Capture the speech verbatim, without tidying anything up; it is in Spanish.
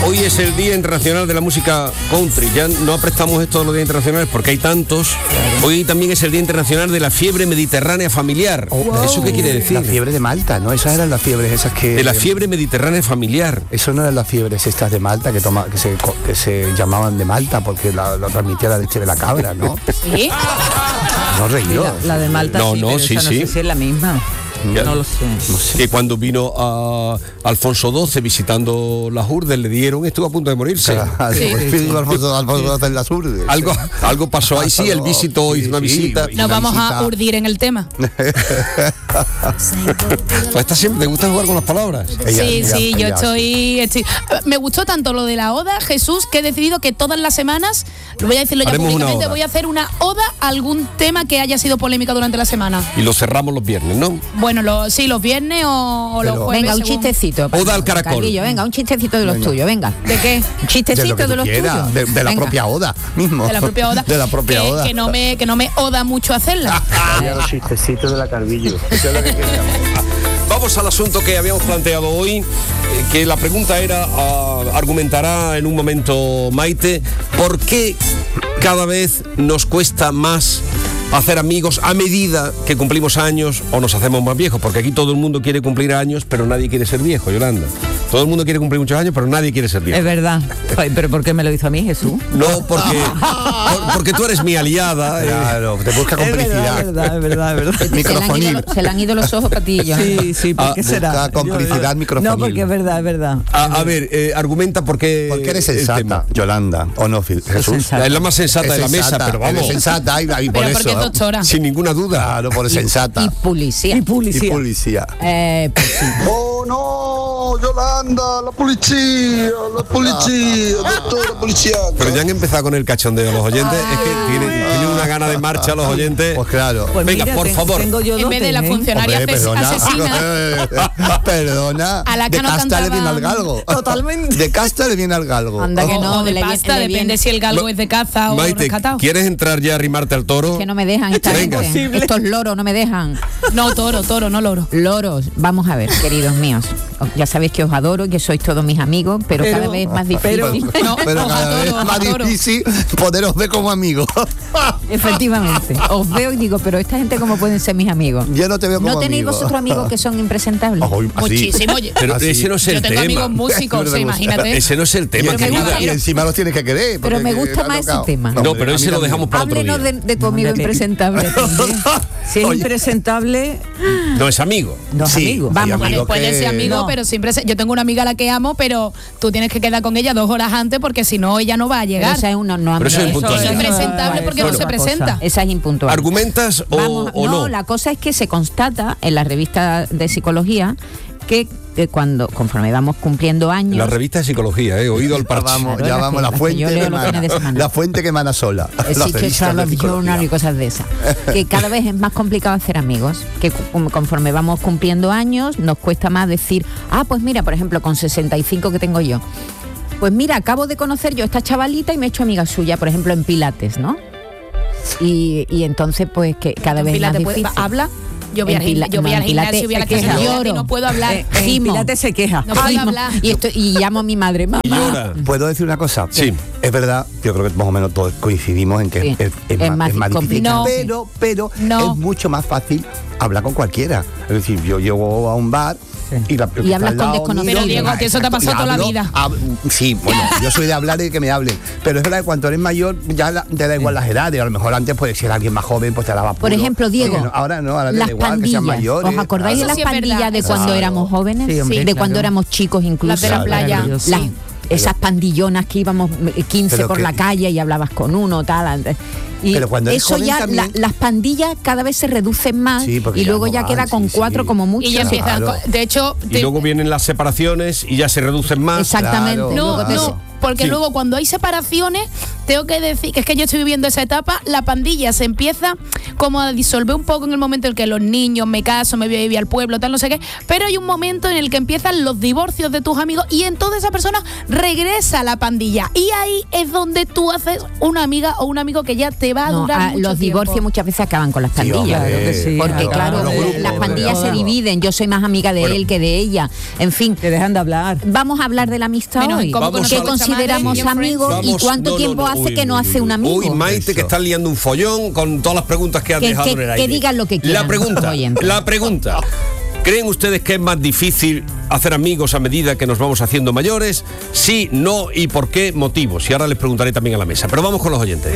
Hoy es el Día Internacional de la Música Country. Ya no aprestamos esto a los días internacionales porque hay tantos. Hoy también es el Día Internacional de la Fiebre Mediterránea Familiar. Oh, wow. ¿Eso qué quiere decir? La fiebre de Malta, ¿no? Esas eran las fiebres esas que... De la fiebre mediterránea familiar. Eso no eran las fiebres estas de Malta que toma, que se, que se llamaban de Malta porque la, la transmitía la leche de la cabra, ¿no? ¿Sí? No reíó. La, la de Malta no, sí, no, pero sí, esa sí. no sé si es la misma. Ya, no lo sé. No sé. Que cuando vino a Alfonso doce visitando las Urdes, le dieron, estuvo a punto de morirse. Claro, sí. Sí. Alfonso, Alfonso en las Urdes. Algo, algo pasó ahí, sí, él visitó, hizo una visita. Sí, Nos vamos visita. a urdir en el tema. Pues esta siempre, ¿te gusta jugar con las palabras? Ella, sí, ella, sí, ella, yo estoy, estoy... Me gustó tanto lo de la oda, Jesús, que he decidido que todas las semanas, lo voy a decirlo ya Haremos públicamente, voy a hacer una oda a algún tema que haya sido polémica durante la semana. Y lo cerramos los viernes, ¿no? Bueno, lo, sí, los viernes o, o los jueves. Venga, un según... chistecito. Oda al caracol. Carguillo, venga, un chistecito de los venga. tuyos, venga. ¿De qué? Un chistecito de, de, los quieras, tuyos. De, de la venga. propia oda mismo. De la propia oda. De la propia que, oda. Que no me, que no me oda mucho hacerla. Los chistecitos de la Carvillo. Eso es lo que queríamos. Vamos al asunto que habíamos planteado hoy, eh, que la pregunta era, uh, argumentará en un momento Maite, ¿por qué cada vez nos cuesta más hacer amigos a medida que cumplimos años o nos hacemos más viejos? Porque aquí todo el mundo quiere cumplir años, pero nadie quiere ser viejo, Yolanda. Todo el mundo quiere cumplir muchos años, pero nadie quiere ser viejo. Es verdad. ¿Pero por qué me lo hizo a mí, Jesús? No, porque, por, porque tú eres mi aliada. Eh. Claro, te busca complicidad. Es verdad, es verdad, es verdad. Microfonil. Se le, ido, se le han ido los ojos para ti, Yolanda. Sí, sí, ¿por qué ah, será? Busca complicidad microfonil. No, porque es verdad, es verdad. A, a ver, eh, argumenta por qué... ¿Por qué eres sensata, Yolanda? ¿O no, Jesús? Sensata. Es la más sensata es de la sensata, mesa, pero vamos. Es sensata y, y por pero eso. porque es doctora. Sin ninguna duda. Claro, por sensata. Y policía. Y policía. Y policía. Eh, pues sí. Oh no, Yolanda, la policía, la policía, doctora policía. Pero ya han empezado con el cachondeo los oyentes. Ah, es que tienen, tienen una gana de marcha los oyentes. Pues claro. Pues venga, mira, por ten, favor. Tengo yo en vez de la dotes, ¿eh? funcionaria Hombre, perdona. asesina. Perdona. A la de Cano casta le cantaba- viene al galgo. Totalmente. De casta le viene al galgo. Anda que no, O de le viene- pasta, le depende viene. si el galgo Ma- es de caza o Maite, rescatado. ¿quieres entrar ya a arrimarte al toro? Que no me dejan esta Venga. gente. Estos loros no me dejan. No, toro, toro, no loro. Loros, vamos a ver, queridos míos. Ya sabéis que os adoro y que sois todos mis amigos, pero, Pero- cada vez es más difícil. Pero, No, pero ojo, cada vez toro, es más toro. difícil poderos ver como amigos. Efectivamente. Os veo y digo, pero esta gente, ¿cómo pueden ser mis amigos? Yo no te veo como ¿No tenéis amigo. vosotros amigos que son impresentables? Ay, así. Muchísimo. Oye, Pero Así. ese no es el yo tengo tema. amigos músicos, No sí, me gusta. imagínate. Ese no es el Y tema, Pero me encima, gusta, querida. y encima los tienes que querer. Pero porque me gusta te ha más ese tocado. tema. No, hombre, pero a ese mí lo también. dejamos para otro Háblenos día. de, de tu amigo Ándate. impresentable. Si es Oye. impresentable, No es amigo. No es Sí, amigo. hay Vamos, amigos puede que- ser amigo, No. pero siempre se- yo tengo una amiga a la que amo, pero tú tienes que quedar con ella dos horas antes porque si no ella no va a Pero llegar. esa es una no Pero eso es amiga. impuntual. Es Eso impresentable porque no es se otra cosa. presenta. Esa es impuntual. ¿Argumentas o, Vamos, o no? no, la cosa es que se constata en la revista de psicología que, que cuando conforme vamos cumpliendo años, La revista de psicología, he oído al Ya parche. vamos, Claro, ya las vamos, que- la las que fuente yo leo que los fines de emana. semana. La fuente que emana sola. el La Secret revista de Charlotte psicología. Journal y cosas de esas, que cada vez es más complicado hacer amigos, que cu- conforme vamos cumpliendo años nos cuesta más decir, ah, pues mira, por ejemplo, con sesenta y cinco que tengo yo, pues mira, acabo de conocer yo a esta chavalita y me he hecho amiga suya, por ejemplo, en Pilates, ¿no? Y, y entonces, pues, que cada vez es más Pilates, puede- difícil. ¿Habla? Yo voy, En al, gimna- Pila- yo voy no, al en Pilates gimnasio, voy a la se clase de queja. yoga y Lloro. no puedo hablar. Eh, en Gimo. Pilates se queja. No puedo Gimo. hablar. Y, esto, y llamo a mi madre, mamá. Y llora. ¿Puedo decir una cosa? Sí. Es verdad, yo creo que más o menos todos coincidimos en que Sí. es, es Es más, más es más difícil. complicado, sí. Pero, pero No. es mucho más fácil hablar con cualquiera. Es decir, yo llego a un bar y, la, Y hablas al con lado desconocidos. mío, Pero, Diego, a ti eso te ha exacto, pasado y toda la hablo- vida. hab- sí, bueno, yo soy de hablar y que me hablen. Pero es verdad que cuando eres mayor ya la- te da igual las edades. A lo mejor antes puede ser alguien más joven, pues te daba Por puro. ejemplo, Diego, Oye, no, ahora no, ahora te las da igual que pandillas. sean mayores. ¿Os acordáis Eso de las sí es verdad, pandillas de eso cuando sí. éramos jóvenes? Sí, hombre, de claro. cuando éramos chicos incluso. Las de la playa. Maravilloso. Las- Sí. esas pandillonas que íbamos eh, quince Pero por que- la calle y hablabas con uno, tal. antes. Y Pero cuando eres eso joven ya, también- la- las pandillas cada vez se reducen más Sí, porque y ya luego no ya van, queda sí, con sí. cuatro como mucho. Y ya empiezan. Claro. con- De hecho, Y te- luego vienen las separaciones y ya se reducen más. Exactamente. Claro. no, Luego te- no, porque Sí. luego cuando hay separaciones, tengo que decir que es que yo estoy viviendo esa etapa, la pandilla se empieza como a disolver un poco en el momento en que los niños, me caso, me voy a vivir al pueblo, tal, no sé qué, pero hay un momento en el que empiezan los divorcios de tus amigos y entonces esa persona regresa a la pandilla y ahí es donde tú haces una amiga o un amigo que ya te te va a No, durar a- mucho los tiempo. divorcios muchas veces acaban con las Sí, pandillas. hombre, Claro que sí. Porque claro, claro, los eh, grupos, las pandillas claro. se dividen, yo soy más amiga de Bueno. él que de ella. En fin, Te dejan de hablar. vamos a hablar de la amistad Menos en hoy. cómo Vamos ¿Qué a- consideramos Sí. amigos y Vamos- cuánto no, no, tiempo no, hace uy, que no uy, hace uy, un amigo? Uy, Maite, que Eso. estás liando un follón con todas las preguntas que has Que- dejado que- en el que aire. digan lo que quieran, La pregunta, los oyentes. la pregunta. ¿Creen ustedes que es más difícil hacer amigos a medida que nos vamos haciendo mayores? Sí, no y por qué motivos. Y ahora les preguntaré también a la mesa. Pero vamos con los oyentes.